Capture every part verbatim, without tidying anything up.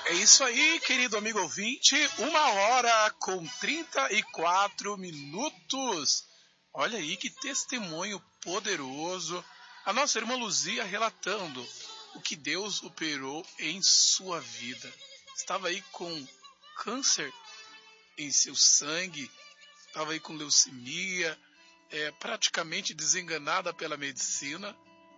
É isso aí, querido amigo ouvinte, uma hora com trinta e quatro minutos. Olha aí que testemunho poderoso. A nossa irmã Luzia relatando o que Deus operou em sua vida. Estava aí com câncer em seu sangue, estava aí com leucemia, é, praticamente desenganada pela medicina,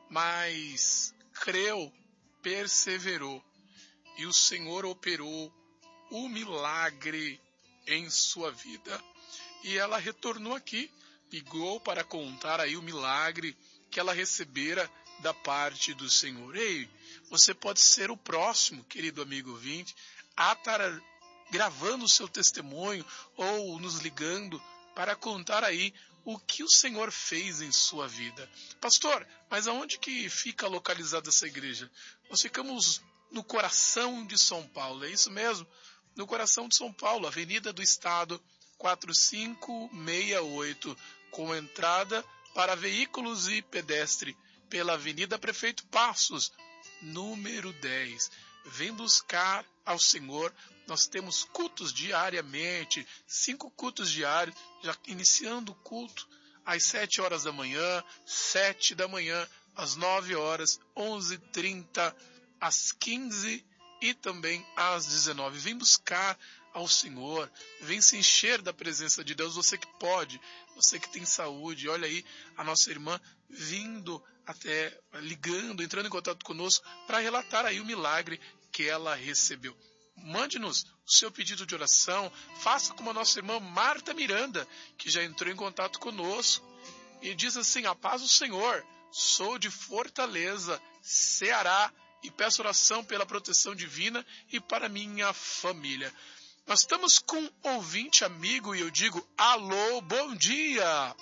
mas creu, perseverou. E o Senhor operou o milagre em sua vida. E ela retornou aqui, ligou para contar aí o milagre que ela recebera da parte do Senhor. Ei, você pode ser o próximo, querido amigo ouvinte, a estar gravando o seu testemunho ou nos ligando para contar aí o que o Senhor fez em sua vida. Pastor, mas aonde que fica localizada essa igreja? Nós ficamos no coração de São Paulo, é isso mesmo? No coração de São Paulo, Avenida do Estado, quatro cinco seis oito, com entrada para veículos e pedestre, pela Avenida Prefeito Passos, número dez. Vem buscar ao Senhor. Nós temos cultos diariamente, cinco cultos diários, já iniciando o culto às sete horas da manhã, sete da manhã, às nove horas, onze e trinta, às quinze e também às dezenove. Vem buscar ao Senhor, vem se encher da presença de Deus, você que pode, você que tem saúde. Olha aí a nossa irmã vindo até, ligando, entrando em contato conosco para relatar aí o milagre que ela recebeu. Mande-nos o seu pedido de oração, faça como a nossa irmã Marta Miranda, que já entrou em contato conosco e diz assim: a paz do Senhor, sou de Fortaleza, Ceará, e peço oração pela proteção divina e para minha família. Nós estamos com um ouvinte amigo e eu digo alô, bom dia.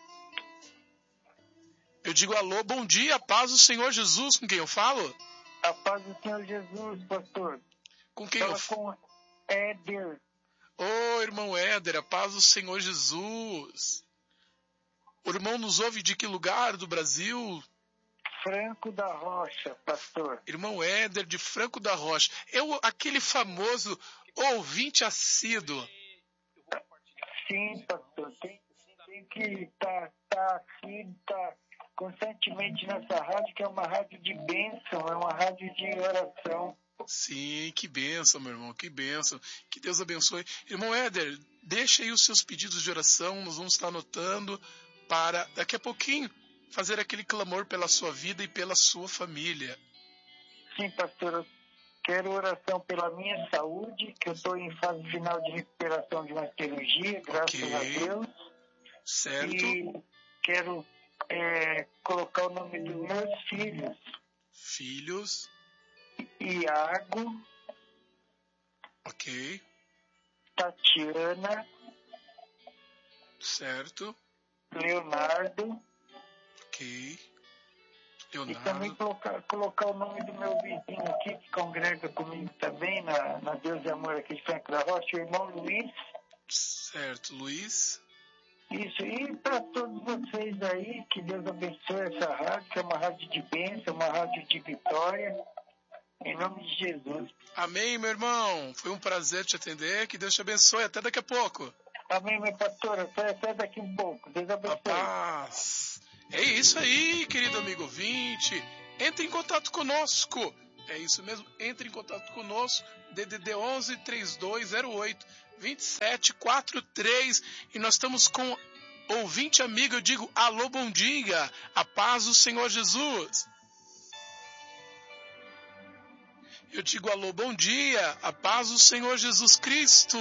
Eu digo alô, bom dia, paz do Senhor Jesus, com quem eu falo? A paz do Senhor Jesus, pastor. Com quem Fala eu falo? com Éder. Ô, oh, irmão Éder, a paz do Senhor Jesus. O irmão nos ouve de que lugar do Brasil? Franco da Rocha, pastor. Irmão Éder de Franco da Rocha. Eu, aquele famoso ouvinte assíduo. Sim, pastor. Tem, tem que estar tá, tá aqui, tá constantemente nessa rádio, que é uma rádio de bênção, é uma rádio de oração. Sim, que bênção, meu irmão, que bênção. Que Deus abençoe. Irmão Éder, deixa aí os seus pedidos de oração, nós vamos estar anotando para daqui a pouquinho fazer aquele clamor pela sua vida e pela sua família. Sim, pastor, eu quero oração pela minha saúde, que eu estou em fase final de recuperação de uma cirurgia, graças okay. a Deus. Certo. E quero é, colocar o nome dos meus filhos. Filhos. Iago. Ok. Tatiana. Certo. Leonardo. Ok. Leonardo. E também colocar, colocar o nome do meu vizinho aqui, que congrega comigo também, na, na Deus e Amor aqui de Franco da Rocha, o irmão Luiz. Certo, Luiz. Isso, e para todos vocês aí, que Deus abençoe essa rádio, que é uma rádio de bênção, uma rádio de vitória, em nome de Jesus. Amém, meu irmão. Foi um prazer te atender, que Deus te abençoe. Até daqui a pouco. Amém, meu pastor. Até, até daqui um pouco. Deus abençoe. A paz. É isso aí, querido amigo ouvinte. Entre em contato conosco. É isso mesmo, entre em contato conosco. D D D onze, trinta e dois zero oito, vinte e sete quarenta e três. E nós estamos com ouvinte amigo. Eu digo alô, bom dia. A paz do Senhor Jesus. Eu digo alô, bom dia. A paz do Senhor Jesus Cristo.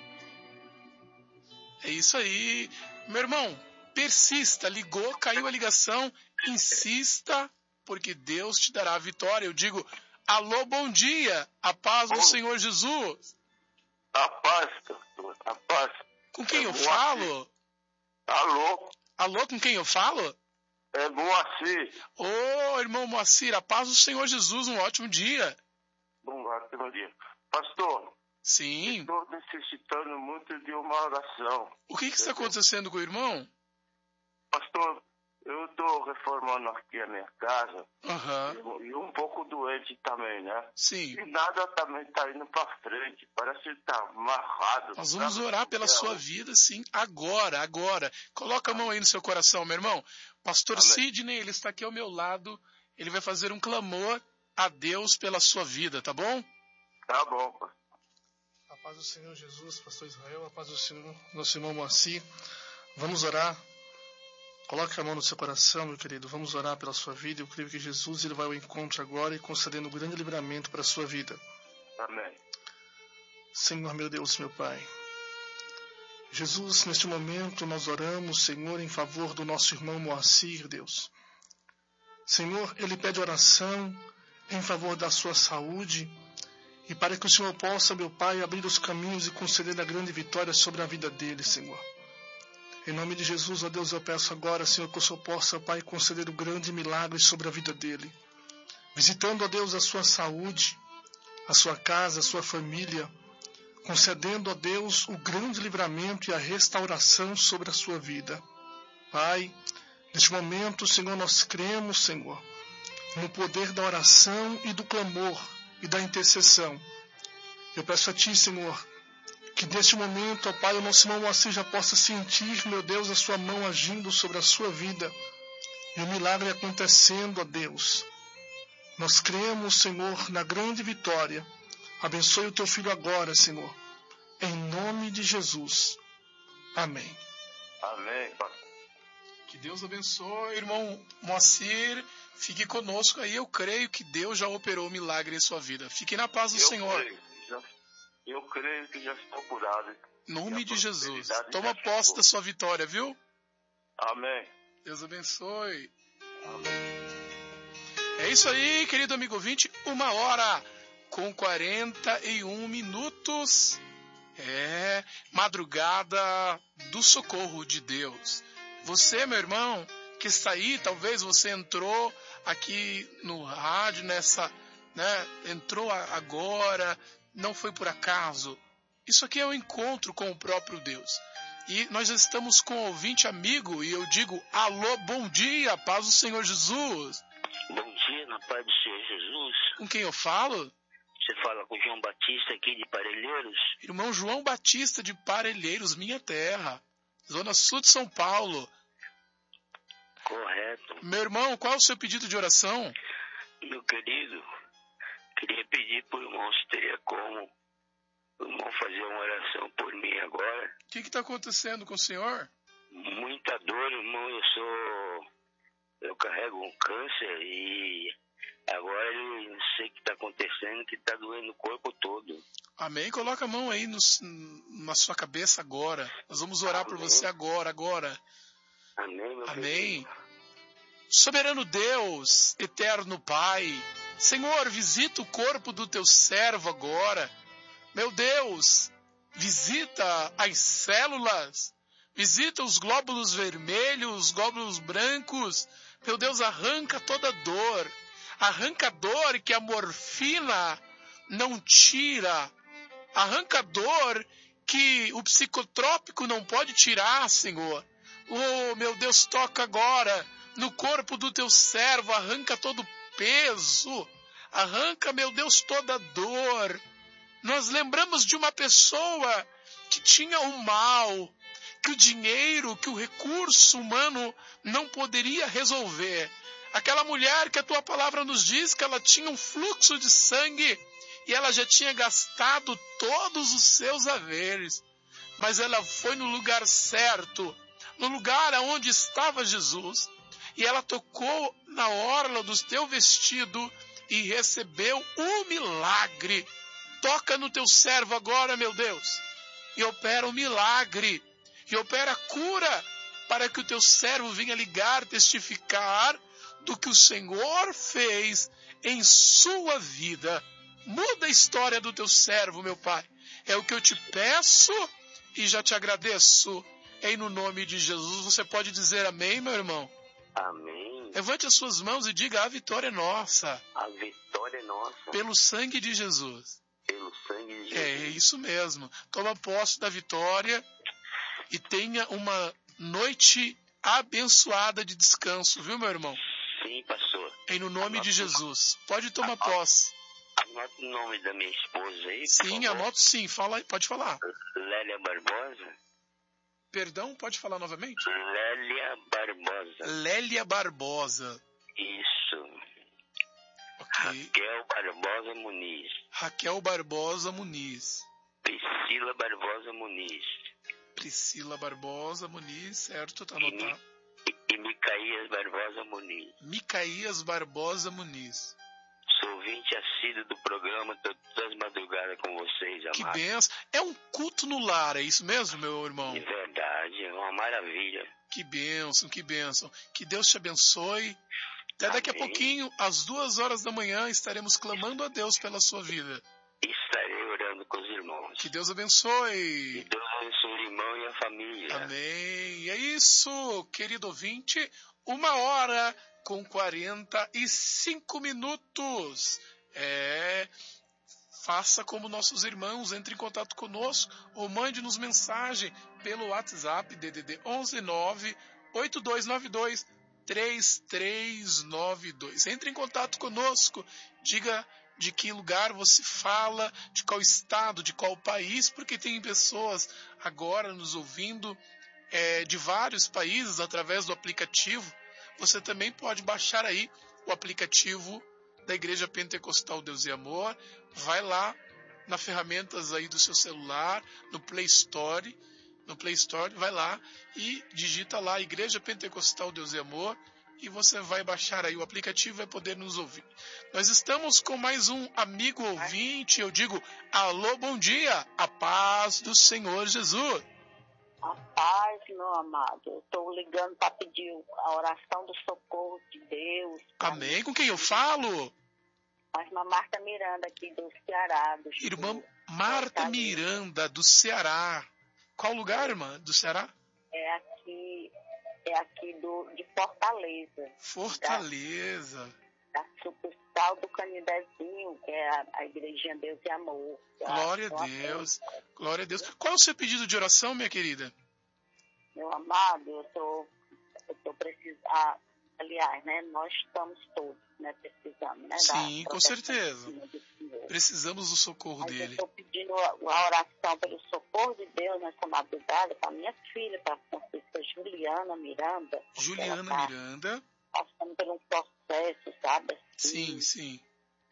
É isso aí. Meu irmão, persista, ligou, caiu a ligação, insista, porque Deus te dará a vitória. Eu digo, alô, bom dia, a paz do Senhor Jesus. A paz, pastor, a paz. Com quem é eu Moacir. falo? Alô? Alô, com quem eu falo? É Moacir. Ô, oh, irmão Moacir, a paz do Senhor Jesus, um ótimo dia. Bom ótimo dia. Pastor. Sim. Estou necessitando muito de uma oração. O que, que está acontecendo com o irmão? Pastor, Eu estou reformando aqui a minha casa. Aham. E, e um pouco doente também, né? Sim. E nada também está indo para frente. Parece que está amarrado. Nós vamos sabe? orar pela É, sua vida, sim, agora, agora. Coloca a mão aí no seu coração, meu irmão. Pastor Amém. Sidney, ele está aqui ao meu lado. Ele vai fazer um clamor a Deus pela sua vida, tá bom? Tá bom, pastor. A paz do Senhor Jesus, pastor Israel, a paz do Senhor, nosso irmão Moacir. Vamos orar. Coloque a mão no seu coração, meu querido. Vamos orar pela sua vida. Eu creio que Jesus ele vai ao encontro agora e concedendo um grande livramento para a sua vida. Amém. Senhor, meu Deus, meu Pai. Jesus, neste momento nós oramos, Senhor, em favor do nosso irmão Moacir, Deus. Senhor, ele pede oração em favor da sua saúde e para que o Senhor possa, meu Pai, abrir os caminhos e conceder a grande vitória sobre a vida dele, Senhor. Em nome de Jesus, ó Deus, eu peço agora, Senhor, que o Senhor possa, Pai, conceder o grande milagre sobre a vida dele. Visitando, ó Deus, a sua saúde, a sua casa, a sua família, concedendo, ó Deus, o grande livramento e a restauração sobre a sua vida. Pai, neste momento, Senhor, nós cremos, Senhor, no poder da oração e do clamor e da intercessão. Eu peço a Ti, Senhor, que neste momento, ó Pai, o nosso irmão Moacir já possa sentir, meu Deus, a sua mão agindo sobre a sua vida e o milagre acontecendo, ó Deus. Nós cremos, Senhor, na grande vitória. Abençoe o Teu Filho agora, Senhor, em nome de Jesus. Amém. Amém, pastor. Que Deus abençoe, irmão Moacir. Fique conosco aí. Eu creio que Deus já operou o milagre em sua vida. Fique na paz do Eu Senhor. creio, já, eu creio que já estou curado. Em nome E a de Jesus. prosperidade Toma já posse chegou. da sua vitória, viu? Amém. Deus abençoe. É isso aí, querido amigo ouvinte. Uma hora com quarenta e um minutos. É madrugada do socorro de Deus. Você, meu irmão, que está aí, talvez você entrou aqui no rádio, nessa, né? Entrou agora, não foi por acaso. Isso aqui é um encontro com o próprio Deus. E nós já estamos com um ouvinte amigo, e eu digo, alô, bom dia, paz do Senhor Jesus. Bom dia, na paz do Senhor Jesus. Com quem eu falo? Você fala com o João Batista aqui de Parelheiros. Irmão João Batista de Parelheiros, minha terra, zona sul de São Paulo. Correto. Meu irmão, qual é o seu pedido de oração? Meu querido, queria pedir por irmão se teria como o irmão fazer uma oração por mim agora. O que está acontecendo com o senhor? Muita dor, irmão. Eu sou... Eu carrego um câncer e agora eu não sei o que está acontecendo, que está doendo o corpo todo. Amém? Coloca a mão aí no, na sua cabeça agora. Nós vamos orar Amém. por você agora, agora. Amém, meu Amém. querido. Soberano Deus, eterno Pai, Senhor, visita o corpo do teu servo agora. Meu Deus, visita as células, visita os glóbulos vermelhos, os glóbulos brancos. Meu Deus, arranca toda dor. Arranca a dor que a morfina não tira. Arranca a dor que o psicotrópico não pode tirar, Senhor. Oh, meu Deus, toca agora no corpo do teu servo. Arranca todo o peso. Arranca, meu Deus, toda a dor. Nós lembramos de uma pessoa que tinha o mal, que o dinheiro, que o recurso humano não poderia resolver. Aquela mulher que a tua palavra nos diz que ela tinha um fluxo de sangue e ela já tinha gastado todos os seus haveres. Mas ela foi no lugar certo, no lugar onde estava Jesus, e ela tocou na orla do teu vestido e recebeu um milagre. Toca no teu servo agora, meu Deus, e opera um milagre, e opera a cura, para que o teu servo venha ligar, testificar do que o Senhor fez em sua vida. Muda a história do teu servo, meu Pai. É o que eu te peço e já te agradeço. Em no nome de Jesus, você pode dizer amém, meu irmão? Amém. Levante as suas mãos e diga, a vitória é nossa. A vitória é nossa. Pelo sangue de Jesus. Pelo sangue de Jesus. É isso mesmo. Toma posse da vitória e tenha uma noite abençoada de descanso, viu, meu irmão? Sim, pastor. Em no nome Anota, de Jesus. Pode tomar posse. Anota o nome da minha esposa aí, Sim, anoto sim. Fala, pode falar. Lélia Barbosa. Perdão, pode falar novamente? Lélia Barbosa. Lélia Barbosa. Isso. Ok. Raquel Barbosa Muniz. Raquel Barbosa Muniz. Priscila Barbosa Muniz. Priscila Barbosa Muniz, certo, tá E, anotado. e, e Micaías Barbosa Muniz. Micaías Barbosa Muniz. Sou ouvinte assíduo do programa, tô todas as madrugadas com vocês, Que amados. benção. É um culto no lar, é isso mesmo, meu irmão? De verdade, é uma maravilha. Que bênção, que bênção. Que Deus te abençoe. Até daqui a Amém. pouquinho, às duas horas da manhã, estaremos clamando a Deus pela sua vida. Estarei orando com os irmãos. Que Deus Que abençoe. Deus abençoe o irmão e a família. Amém. E é isso, querido ouvinte. Uma hora com quarenta e cinco minutos. É... Faça como nossos irmãos, entre em contato conosco ou mande-nos mensagem pelo WhatsApp D D D onze nove oito dois nove dois três três nove dois. Entre em contato conosco, diga de que lugar você fala, de qual estado, de qual país, porque tem pessoas agora nos ouvindo é, de vários países através do aplicativo. Você também pode baixar aí o aplicativo da Igreja Pentecostal Deus e Amor. Vai lá na ferramentas aí do seu celular, no Play Store, no Play Store, vai lá e digita lá Igreja Pentecostal Deus e Amor e você vai baixar aí o aplicativo e vai poder nos ouvir. Nós estamos com mais um amigo ouvinte, eu digo, alô, bom dia, a paz do Senhor Jesus. A paz, meu amado. Eu estou ligando para pedir a oração do socorro de Deus. Amém, com quem eu falo? A irmã Marta Miranda, aqui do Ceará. Do Irmã Marta Miranda, do Ceará. Qual lugar, irmã, do Ceará? É aqui, é aqui do, de Fortaleza. Fortaleza. Da, da sucursal do Canidezinho, que é a, a Igrejinha Deus e Amor. Glória a Deus. Glória a Deus. Qual é o seu pedido de oração, minha querida? Meu amado, eu estou eu tô precisando... Aliás, né, nós estamos todos, né, precisando, né? Sim, da com certeza. do Precisamos do socorro Mas dele. eu estou pedindo a, a oração pelo socorro de Deus nessa madrugada para minha filha, para a Francisca Juliana Miranda. Juliana tá Miranda. Passando por um processo, sabe? Assim, sim, sim.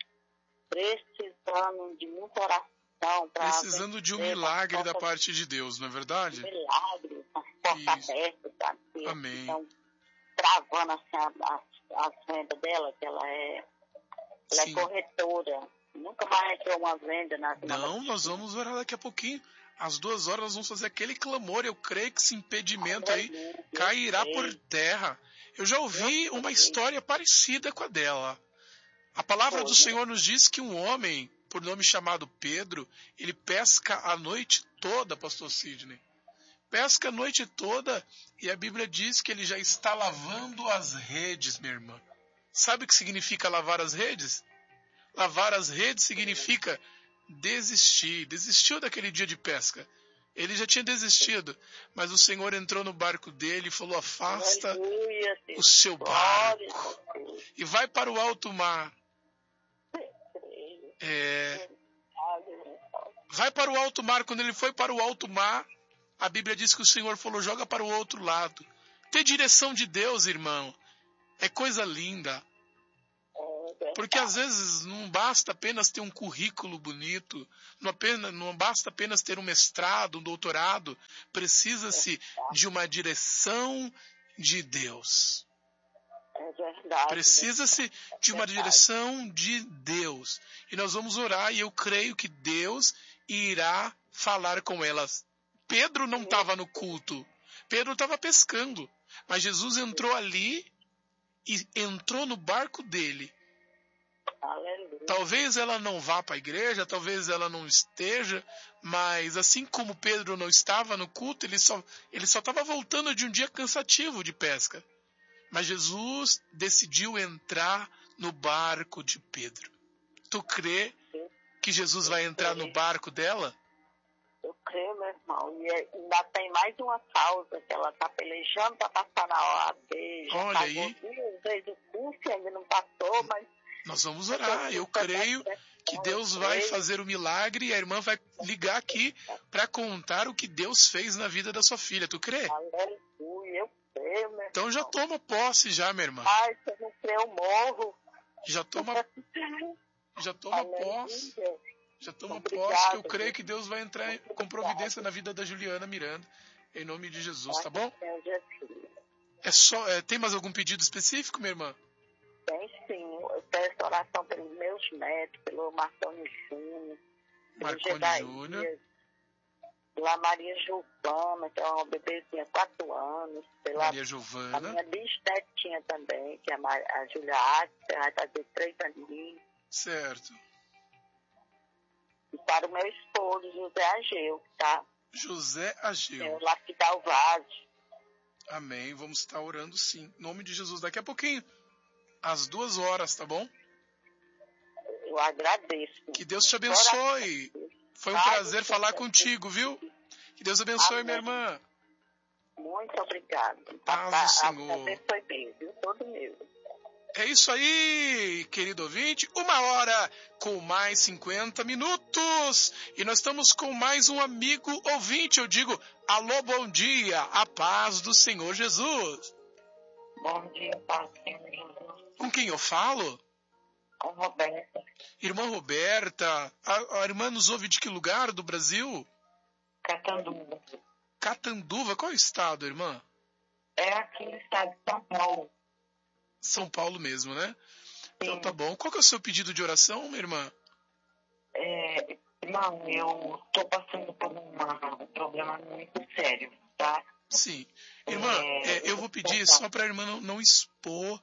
Precisando de muita oração. Pra precisando de um milagre da parte de Deus, não é verdade? Um milagre, com as portas abertas, sabe? Amém. Então, travando assim, as, as vendas dela, que ela é, ela é corretora. Nunca mais entrou uma venda na Não, nós vamos orar daqui a pouquinho. Às duas horas nós vamos fazer aquele clamor. Eu creio que esse impedimento aí cairá por terra. Eu já ouvi uma história parecida com a dela. A palavra do Senhor nos diz que um homem, por nome chamado Pedro, ele pesca a noite toda, pastor Sidney. Pesca a noite toda e a Bíblia diz que ele já está lavando as redes, minha irmã. Sabe o que significa lavar as redes? Lavar as redes significa desistir. Desistiu daquele dia de pesca. Ele já tinha desistido, mas o Senhor entrou no barco dele e falou, afasta o seu barco e vai para o alto mar. É, vai para o alto mar. Quando ele foi para o alto mar, a Bíblia diz que o Senhor falou, joga para o outro lado. Ter direção de Deus, irmão, é coisa linda. Porque às vezes não basta apenas ter um currículo bonito, não, apenas, não basta apenas ter um mestrado, um doutorado. Precisa-se de uma direção de Deus. Precisa-se de uma direção de Deus. E nós vamos orar e eu creio que Deus irá falar com elas. Pedro não estava no culto. Pedro estava pescando. Mas Jesus entrou ali e entrou no barco dele. Aleluia. Talvez ela não vá para a igreja, talvez ela não esteja, mas assim como Pedro não estava no culto, ele só ele só estava voltando de um dia cansativo de pesca. Mas Jesus decidiu entrar no barco de Pedro. Tu crê que Jesus vai entrar no barco dela? Eu creio viu, meu irmão? E ainda tem mais uma causa que ela está pelejando para passar na O A B. Já Olha aí. Duas vezes o curso, ainda não passou, mas... Nós vamos orar. Eu creio que Deus vai fazer o milagre e a irmã vai ligar aqui para contar o que Deus fez na vida da sua filha. Tu crê? Aleluia, eu creio, meu Então já toma posse já, minha irmã. Ai, se eu não crer, eu morro. Já toma, já toma posse. Já toma Obrigada, posse que eu creio que Deus vai entrar com providência na vida da Juliana Miranda. Em nome de Jesus, tá bom? É só, é, tem mais algum pedido específico, minha irmã? Tem sim. Eu peço oração pelos meus netos, pelo Marconi Júnior, pelo Marconi Júnior, pela Maria Giovana, que é uma bebezinha de quatro anos, pela Maria Giovana, a minha bisnetinha também, que é a, Mar... a Julia Arte, vai fazer três aninhos. Certo. E para o meu esposo, José Ageu, tá? José Ageu. É o lapidar o vaso. Amém. Vamos estar orando sim. Em nome de Jesus. Daqui a pouquinho, às duas horas, tá bom? Eu agradeço. Que Deus te abençoe. Foi um prazer falar contigo, viu? Que Deus abençoe, minha irmã. Muito obrigado. Paz do Senhor. Abençoe bem, viu? Todo meu. É isso aí, querido ouvinte. Uma hora com mais cinquenta minutos. E nós estamos com mais um amigo ouvinte. Eu digo, alô, bom dia. A paz do Senhor Jesus. Bom dia, paz do Senhor Jesus. Com quem eu falo? Com Roberta. Irmã Roberta. A, a irmã nos ouve de que lugar do Brasil? Catanduva. Catanduva. Qual é o estado, irmã? É aqui no estado de São Paulo. São Paulo mesmo, né? Sim. Então tá bom. Qual que é o seu pedido de oração, minha irmã? É, irmão, eu tô passando por uma, um problema muito sério, tá? Sim. Irmã, é, é, eu vou pedir só para a irmã não, não expor,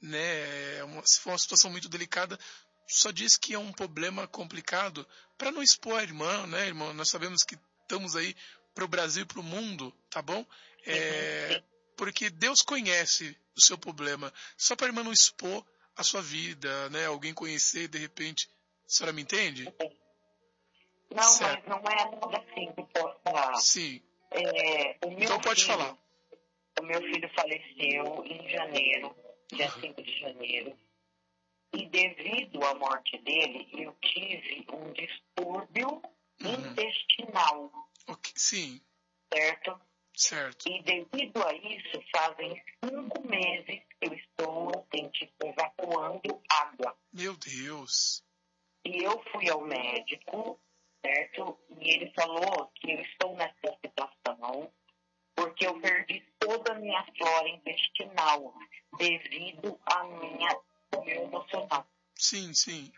né? Uma, se for uma situação muito delicada, só diz que é um problema complicado para não expor a irmã, né, irmã? Nós sabemos que estamos aí para o Brasil e para o mundo, tá bom? É, porque Deus conhece o seu problema. Só para a irmã não expor a sua vida, né? Alguém conhecer de repente. A senhora me entende? Não, certo. Mas não é nada assim que possa... Sim. É, o meu então pode filho, falar. O meu filho faleceu em janeiro, dia uhum. cinco de janeiro. E devido à morte dele, eu tive um distúrbio uhum. intestinal. Okay. Sim. Certo? Certo. E devido a isso, fazem cinco meses que eu estou assim, tipo, evacuando água. Meu Deus. E eu fui ao médico, certo? E ele falou que eu estou nessa situação porque eu perdi toda a minha flora intestinal devido à minha, ao meu emocional. Sim, sim.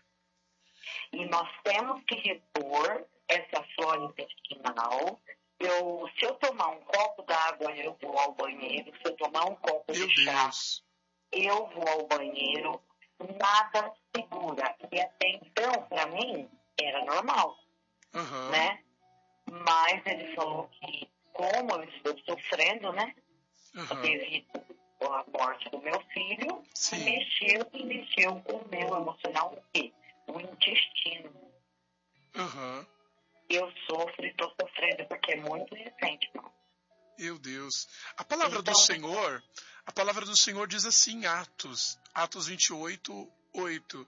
E nós temos que repor essa flora intestinal. Eu, se eu tomar um copo d'água, eu vou ao banheiro. Se eu tomar um copo Meu de chá, Deus. eu vou ao banheiro. Nada segura. E até então, para mim, era normal. Uhum. Né? Mas ele falou que, como eu estou sofrendo, né? Uhum. Devido à morte do meu filho, Sim. mexeu e mexeu com o meu emocional, o quê? O intestino. Uhum. Eu sofro e estou sofrendo porque é muito recente, não. Meu Deus. A palavra então, do Senhor, a palavra do Senhor diz assim em Atos, Atos vinte e oito, oito,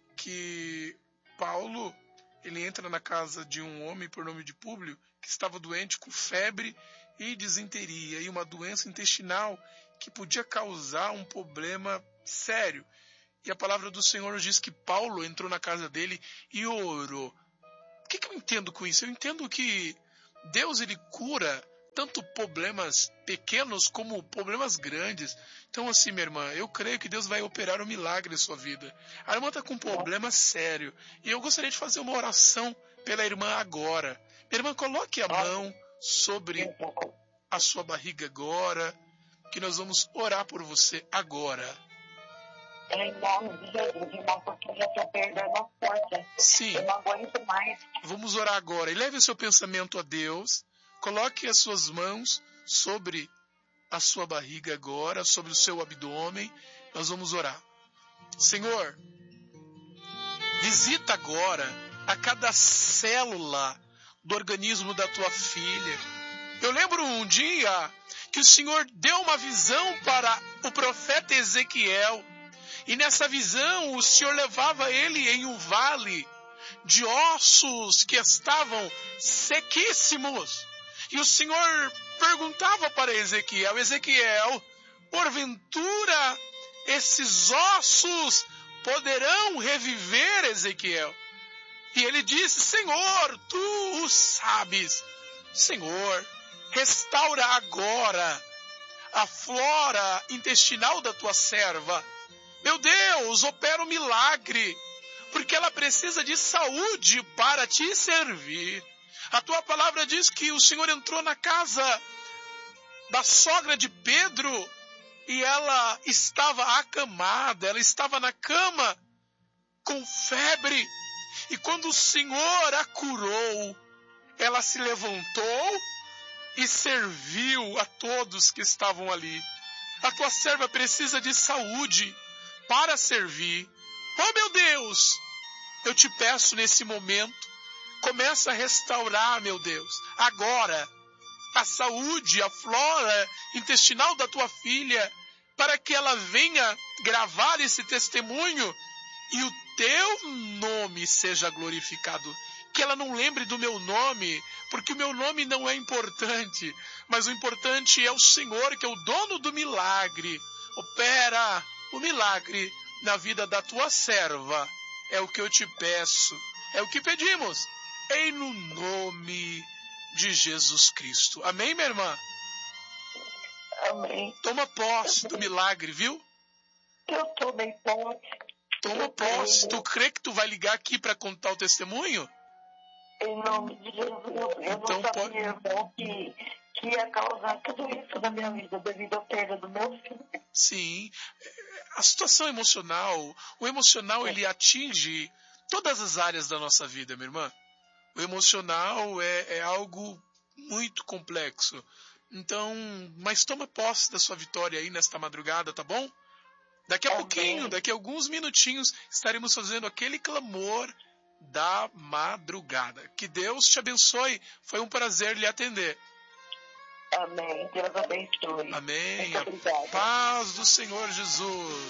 que Paulo, ele entra na casa de um homem por nome de Públio, que estava doente com febre e disenteria, e uma doença intestinal que podia causar um problema sério. E a palavra do Senhor diz que Paulo entrou na casa dele e orou. O que, que eu entendo com isso? Eu entendo que Deus, ele cura tanto problemas pequenos como problemas grandes. Então, assim, minha irmã, eu creio que Deus vai operar um milagre em sua vida. A irmã está com um problema sério. E eu gostaria de fazer uma oração pela irmã agora. Minha irmã, coloque a mão sobre a sua barriga agora, que nós vamos orar por você agora. Em nome de Jesus, irmão, porque eu já estou perdendo a força. Sim. Eu não aguento mais. Vamos orar agora. E leve o seu pensamento a Deus. Coloque as suas mãos sobre a sua barriga agora, sobre o seu abdômen. Nós vamos orar. Senhor, visita agora a cada célula do organismo da tua filha. Eu lembro um dia que o Senhor deu uma visão para o profeta Ezequiel, e nessa visão o Senhor levava ele em um vale de ossos que estavam sequíssimos. E o Senhor perguntava para Ezequiel: Ezequiel, porventura esses ossos poderão reviver, Ezequiel? E ele disse: Senhor, tu o sabes. Senhor, restaura agora a flora intestinal da tua serva. Meu Deus, opera um milagre, porque ela precisa de saúde para te servir. A tua palavra diz que o Senhor entrou na casa da sogra de Pedro e ela estava acamada, ela estava na cama com febre. E quando o Senhor a curou, ela se levantou e serviu a todos que estavam ali. A tua serva precisa de saúde para servir. Oh, meu Deus, eu te peço nesse momento, começa a restaurar, meu Deus, agora, a saúde, a flora intestinal da tua filha, para que ela venha gravar esse testemunho e o teu nome seja glorificado. Que ela não lembre do meu nome, porque o meu nome não é importante, mas o importante é o Senhor, que é o dono do milagre. Opera o milagre na vida da tua serva. É o que eu te peço, é o que pedimos, em no nome de Jesus Cristo. Amém, minha irmã? Amém. Toma posse do milagre, viu? Eu tomei posse. Toma posse. Tu crê que tu vai ligar aqui para contar o testemunho? Em nome de Jesus. Eu Então, não sabia, pode... irmão, que, que ia causar tudo isso na minha vida devido à perda do meu filho. Sim. A situação emocional, o emocional, ele atinge todas as áreas da nossa vida, minha irmã. O emocional é, é algo muito complexo. Então, mas toma posse da sua vitória aí nesta madrugada, tá bom? Daqui a Amém. pouquinho, daqui a alguns minutinhos, estaremos fazendo aquele clamor da madrugada. Que Deus te abençoe. Foi um prazer lhe atender. Amém. Deus abençoe. Amém. Muito obrigada. A paz do Senhor Jesus.